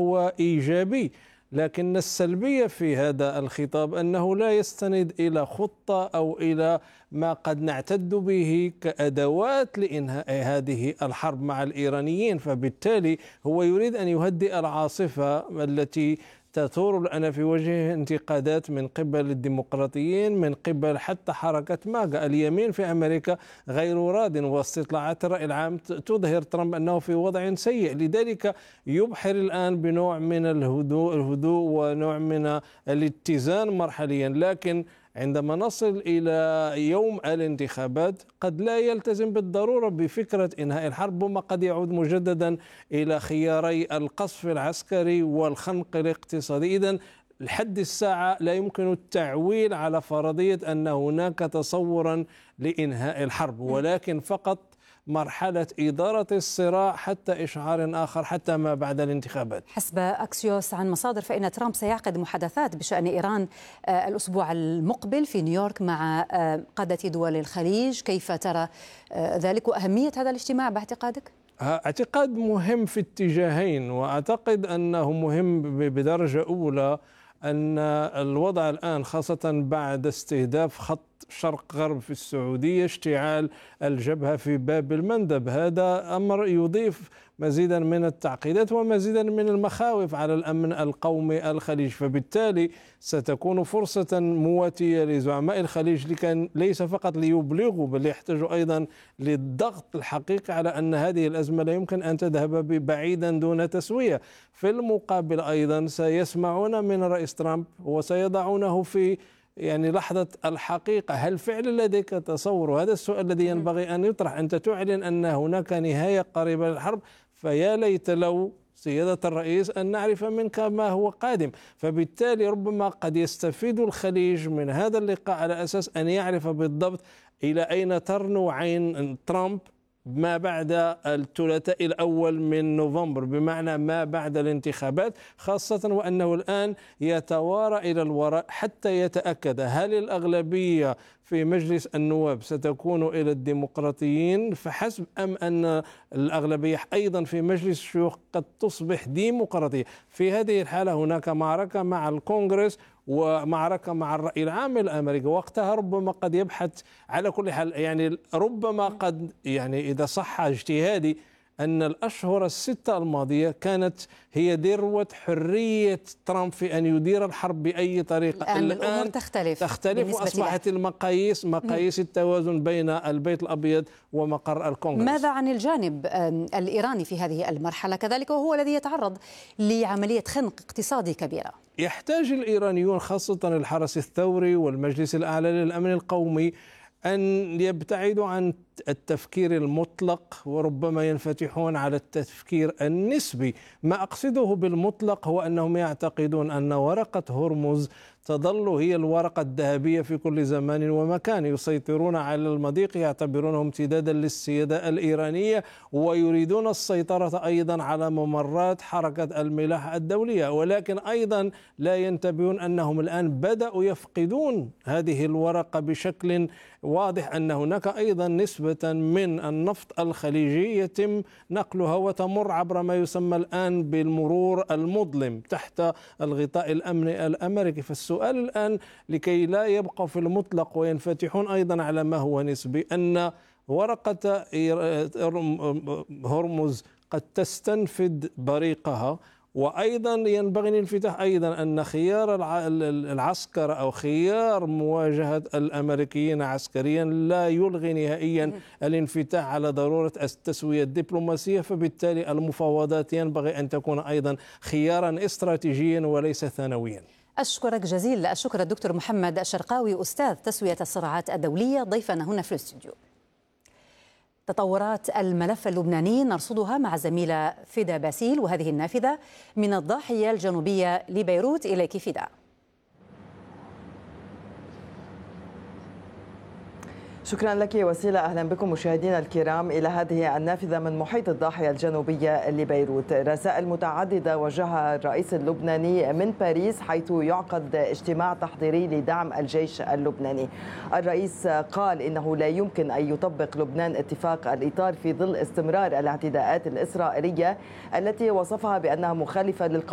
هو إيجابي. لكن السلبية في هذا الخطاب أنه لا يستند إلى خطة أو إلى ما قد نعتد به كأدوات لإنهاء هذه الحرب مع الإيرانيين، فبالتالي هو يريد أن يهدئ العاصفة التي تثور الآن في وجه انتقادات من قبل الديمقراطيين، من قبل حتى حركة ماغا. اليمين في أمريكا غير راض، واستطلاعات الرأي العام تظهر ترامب أنه في وضع سيء، لذلك يبحر الآن بنوع من الهدوء ونوع من الاتزان مرحليا. لكن عندما نصل إلى يوم الانتخابات قد لا يلتزم بالضرورة بفكرة إنهاء الحرب، وما قد يعود مجددا إلى خياري القصف العسكري والخنق الاقتصادي. إذن لحد الساعة لا يمكن التعويل على فرضية أن هناك تصورا لإنهاء الحرب، ولكن فقط مرحلة إدارة الصراع حتى إشعار آخر، حتى ما بعد الانتخابات. حسب أكسيوس عن مصادر فإن ترامب سيعقد محادثات بشأن إيران الأسبوع المقبل في نيويورك مع قادة دول الخليج. كيف ترى ذلك وأهمية هذا الاجتماع باعتقادك؟ اعتقاد مهم في اتجاهين، وأعتقد أنه مهم بدرجة أولى أن الوضع الآن خاصة بعد استهداف خط شرق غرب في السعودية، اشتعال الجبهة في باب المندب، هذا أمر يضيف مزيدا من التعقيدات ومزيدا من المخاوف على الأمن القومي الخليج. فبالتالي ستكون فرصة مواتية لزعماء الخليج لكي ليس فقط ليبلغوا بل يحتاجوا أيضا للضغط الحقيقي على أن هذه الأزمة لا يمكن أن تذهب بعيدا دون تسوية. في المقابل أيضا سيسمعون من رئيس ترامب وسيضعونه في لحظة الحقيقة، هل فعلا لديك تصور؟ وهذا السؤال الذي ينبغي أن يطرح. أنت تعلن أن هناك نهاية قريبة للحرب، فيا ليت لو سيادة الرئيس أن نعرف منك ما هو قادم. فبالتالي ربما قد يستفيد الخليج من هذا اللقاء على أساس أن يعرف بالضبط إلى أين ترنو عين ترامب ما بعد الثلاثاء الأول من نوفمبر، بمعنى ما بعد الانتخابات، خاصة وأنه الآن يتوارى إلى الوراء حتى يتأكد هل الأغلبية في مجلس النواب ستكون إلى الديمقراطيين فحسب، أم أن الأغلبية أيضا في مجلس الشيوخ قد تصبح ديمقراطية. في هذه الحالة هناك معركة مع الكونغرس ومعركة مع الرأي العام الأمريكي، وقتها ربما قد يبحث على كل حال ربما قد إذا صح اجتهادي أن الأشهر الستة الماضية كانت هي ذروة حرية ترامب في أن يدير الحرب بأي طريقة. الآن تختلف وأصبحت مقاييس التوازن بين البيت الأبيض ومقر الكونغرس. ماذا عن الجانب الإيراني في هذه المرحلة كذلك، وهو الذي يتعرض لعملية خنق اقتصادي كبيرة؟ يحتاج الإيرانيون خاصة الحرس الثوري والمجلس الأعلى للأمن القومي أن يبتعدوا عن التفكير المطلق، وربما ينفتحون على التفكير النسبي. ما أقصده بالمطلق هو أنهم يعتقدون أن ورقة هرمز تظل هي الورقة الذهبية في كل زمان ومكان، يسيطرون على المضيق، يعتبرونه امتدادا للسيادة الإيرانية، ويريدون السيطرة أيضا على ممرات حركة الملاحة الدولية. ولكن أيضا لا ينتبهون أنهم الآن بدأوا يفقدون هذه الورقة بشكل واضح، أن هناك أيضا نسبة من النفط الخليجي يتم نقلها وتمر عبر ما يسمى الآن بالمرور المظلم تحت الغطاء الأمني الأمريكي. فالسؤال الآن لكي لا يبقى في المطلق وينفتحون أيضا على ما هو نسبي، أن ورقة هرمز قد تستنفد بريقها، وأيضا ينبغي الانفتاح أيضا أن خيار العسكر أو خيار مواجهة الأمريكيين عسكريا لا يلغي نهائيا الانفتاح على ضرورة التسوية الدبلوماسية. فبالتالي المفاوضات ينبغي أن تكون أيضا خيارا استراتيجيا وليس ثانويا. أشكرك جزيل الشكر الدكتور محمد الشرقاوي، أستاذ تسوية الصراعات الدولية، ضيفنا هنا في الاستوديو. تطورات الملف اللبناني نرصدها مع الزميلة فدا باسيل، وهذه النافذة من الضاحية الجنوبية لبيروت. إليك فدا. شكرا لك وسيلة. أهلا بكم مشاهدينا الكرام إلى هذه النافذة من محيط الضاحية الجنوبية لبيروت. رسائل متعددة وجهها الرئيس اللبناني من باريس حيث يعقد اجتماع تحضيري لدعم الجيش اللبناني. الرئيس قال إنه لا يمكن أن يطبق لبنان اتفاق الإطار في ظل استمرار الاعتداءات الإسرائيلية التي وصفها بأنها مخالفة للقانون